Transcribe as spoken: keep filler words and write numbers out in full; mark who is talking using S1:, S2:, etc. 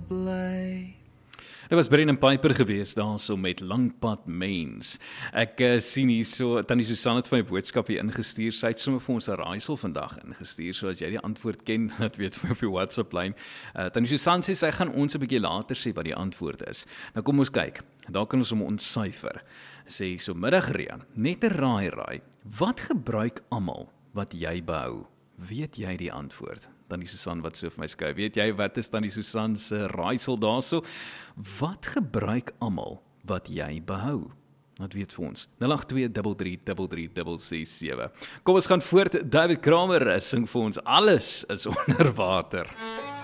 S1: bly.
S2: Dit was Brennan Piper geweest daar so met Langpad Mens. Ek uh, sien hier so, Tannie Susan het van my boodskap hier ingestuur, sy het sommer vir ons 'n raaisel vandag ingestuur, so as jy die antwoord ken, laat weet vir my op die WhatsApp lyn. Uh, Tannie Susan sê, sy gaan ons 'n bietjie later sê wat die antwoord is. Nou kom ons kyk, daar kan ons hom ontsyfer. Sê so, middag Rian, net 'n raai raai, wat gebruik almal wat jy behou? Weet jy die antwoord? Tannie Susan wat so vir my skryf. Weet jy wat is Tannie Susan se raaisel daarso? Wat gebruik almal wat jy behou? Wat weet vir ons? nul agt twee drie drie drie drie drie ses sewe. Kom ons gaan voort. David Kramer sing vir ons Alles is onder water.